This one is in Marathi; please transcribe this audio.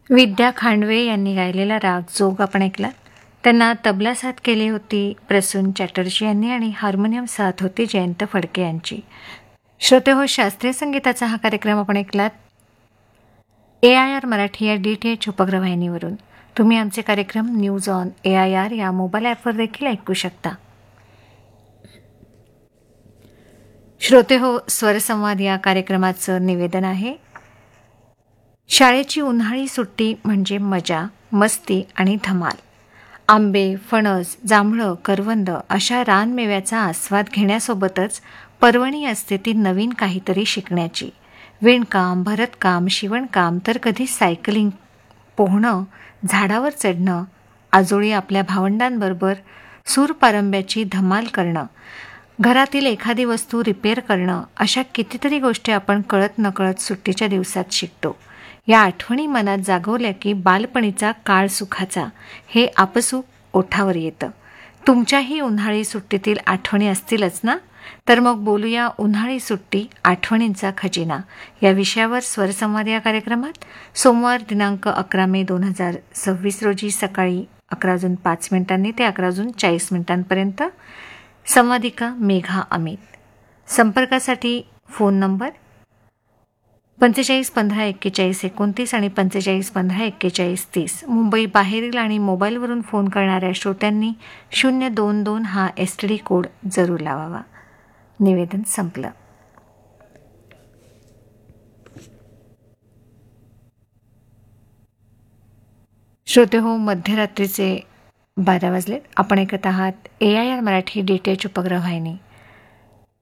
विद्या खांडवे यांनी गायलेला राग जोग आपण ऐकला. त्यांना तबला साथ केली होती प्रसून चॅटर्जी यांनी आणि हार्मोनियम साथ होती जयंत फडके यांची. श्रोते हो, शास्त्रीय संगीताचा हा कार्यक्रम आपण ऐकलात AIR मराठी या DTH उपग्रहवाहिनीवरून. तुम्ही आमचे कार्यक्रम न्यूज ऑन AIR या मोबाईल ॲपवर देखील ऐकू शकता. श्रोते हो, स्वरसंवाद या कार्यक्रमाचं निवेदन आहे. शाळेची उन्हाळी सुट्टी म्हणजे मजा, मस्ती आणि धमाल. आंबे, फणस, जांभळं, करवंद अशा रानमेव्याचा आस्वाद घेण्यासोबतच पर्वणी असते ती नवीन काहीतरी शिकण्याची. विणकाम, भरतकाम, शिवणकाम, तर कधी सायकलिंग, पोहणं, झाडावर चढणं, आजोळी आपल्या भावंडांबरोबर सूरपारंब्याची धमाल करणं, घरातील एखादी वस्तू रिपेअर करणं, अशा कितीतरी गोष्टी आपण कळत नकळत सुट्टीच्या दिवसात शिकतो. या आठवणी मनात जागवल्या की बालपणीचा काळ सुखाचा हे आपसूक ओठावर येतं. तुमच्याही उन्हाळी सुट्टीतील आठवणी असतीलच ना? तर मग बोलूया उन्हाळी सुट्टी आठवणींचा खजिना या विषयावर स्वरसंवाद या कार्यक्रमात सोमवार दिनांक 11 मे 2026 रोजी सकाळी 11:05 ते 11:40 संवादिका मेघा अमित. संपर्कासाठी फोन नंबर 45 15 41 29 आणि 45 15 41 30. मुंबई बाहेरील आणि मोबाईलवरून फोन करणाऱ्या श्रोत्यांनी 022 हा STD कोड जरूर लावावा. निवेदन संपलं. श्रोते हो, मध्यरात्रीचे 12 वाजलेत. आपण ऐकत आहात AIR मराठी DTH उपग्रहवाहिनी.